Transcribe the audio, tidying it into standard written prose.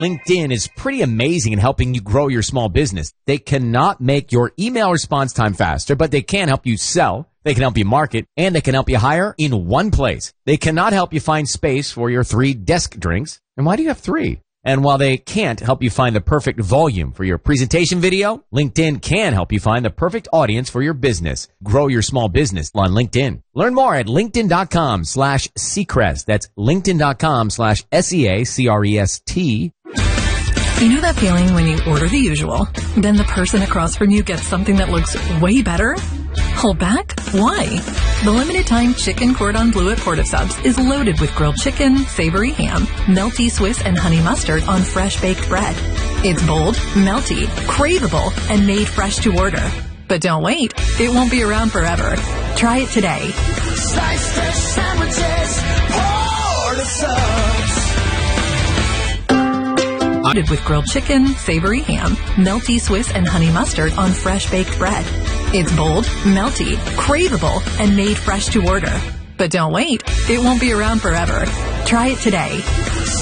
LinkedIn is pretty amazing in helping you grow your small business. They cannot make your email response time faster, but they can help you sell. They can help you market, and they can help you hire in one place. They cannot help you find space for your 3 desk drinks. And why do you have 3? And while they can't help you find the perfect volume for your presentation video, LinkedIn can help you find the perfect audience for your business. Grow your small business on LinkedIn. Learn more at linkedin.com/Seacrest. That's linkedin.com/SEACREST. You know that feeling when you order the usual, then the person across from you gets something that looks way better? Hold back? Why? The limited time chicken cordon bleu at Port Subs is loaded with grilled chicken, savory ham, melty Swiss and honey mustard on fresh baked bread. It's bold, melty, craveable, and made fresh to order. But don't wait. It won't be around forever. Try it today. Sliced fish sandwiches, Port Subs. With grilled chicken, savory ham, melty Swiss and honey mustard on fresh baked bread. It's bold, melty, craveable, and made fresh to order. But don't wait. It won't be around forever. Try it today.